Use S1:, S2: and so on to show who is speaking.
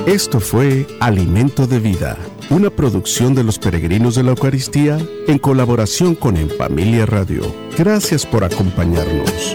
S1: Esto fue Alimento de Vida, una producción de los Peregrinos de la Eucaristía en colaboración con En Familia Radio. Gracias por acompañarnos.